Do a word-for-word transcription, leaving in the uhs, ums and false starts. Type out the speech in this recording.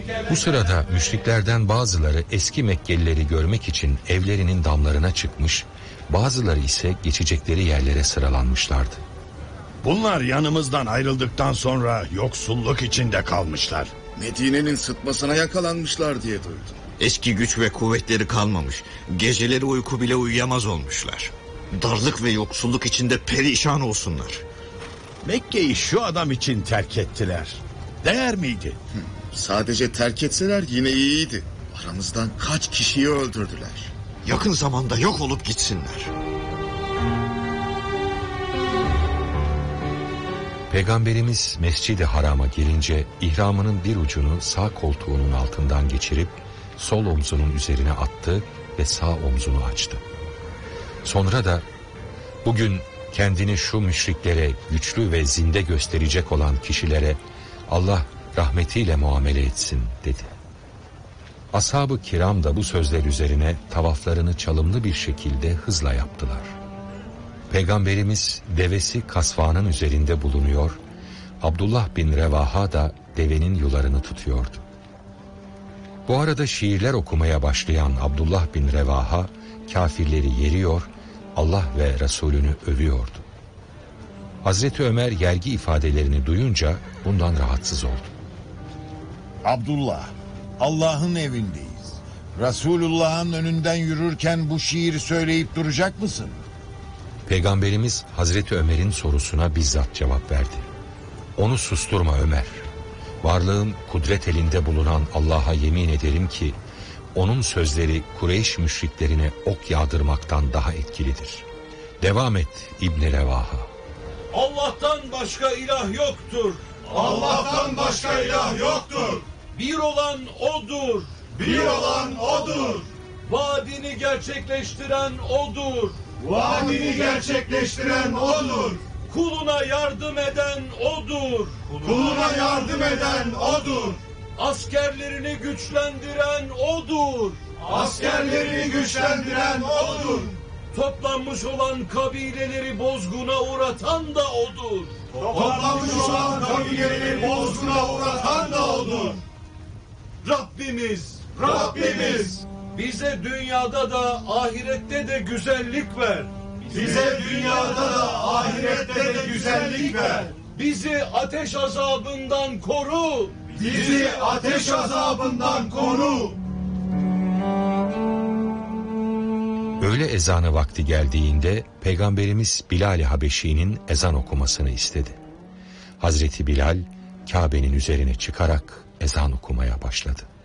Bu sırada müşriklerden bazıları eski Mekkelileri görmek için evlerinin damlarına çıkmış, bazıları ise geçecekleri yerlere sıralanmışlardı. Bunlar yanımızdan ayrıldıktan sonra yoksulluk içinde kalmışlar. Medine'nin sıtmasına yakalanmışlar diye duydum. Eski güç ve kuvvetleri kalmamış. Geceleri uyku bile uyuyamaz olmuşlar. Darlık ve yoksulluk içinde perişan olsunlar. Mekke'yi şu adam için terk ettiler. Değer miydi? Hı, sadece terk etseler yine iyiydi. Aramızdan kaç kişiyi öldürdüler. Yakın zamanda yok olup gitsinler. Peygamberimiz Mescid-i Haram'a gelince ihramının bir ucunu sağ koltuğunun altından geçirip sol omzunun üzerine attı ve sağ omzunu açtı. Sonra da bugün kendini şu müşriklere güçlü ve zinde gösterecek olan kişilere Allah rahmetiyle muamele etsin dedi. Ashab-ı kiram da bu sözler üzerine tavaflarını çalımlı bir şekilde hızla yaptılar. Peygamberimiz devesi kasvanın üzerinde bulunuyor, Abdullah bin Revaha da devenin yularını tutuyordu. Bu arada şiirler okumaya başlayan Abdullah bin Revaha kafirleri yeriyor, Allah ve Resulünü övüyordu. Hazreti Ömer yergi ifadelerini duyunca bundan rahatsız oldu. Abdullah, Allah'ın evindeyiz. Resulullah'ın önünden yürürken bu şiiri söyleyip duracak mısın? Peygamberimiz Hazreti Ömer'in sorusuna bizzat cevap verdi. Onu susturma Ömer. Varlığın kudret elinde bulunan Allah'a yemin ederim ki onun sözleri Kureyş müşriklerine ok yağdırmaktan daha etkilidir. Devam et İbn-i Revaha. Allah'tan başka ilah yoktur. Allah'tan başka ilah yoktur. Bir olan O'dur. Bir olan O'dur. Vaadini gerçekleştiren O'dur. Vaadini gerçekleştiren O'dur. Kuluna yardım eden O'dur. Kuluna yardım eden O'dur. Askerlerini güçlendiren O'dur. Askerlerini güçlendiren O'dur. Toplanmış olan kabileleri bozguna uğratan da O'dur. Toplanmış olan kabileleri bozguna uğratan da O'dur. Rabbimiz, Rabbimiz bize dünyada da ahirette de güzellik ver. Bize dünyada da ahirette de güzellik ver. Bizi ateş azabından koru. Bizi ateş azabından koru. Öğle ezanı vakti geldiğinde Peygamberimiz Bilal-i Habeşi'nin ezan okumasını istedi. Hazreti Bilal Kabe'nin üzerine çıkarak ezan okumaya başladı.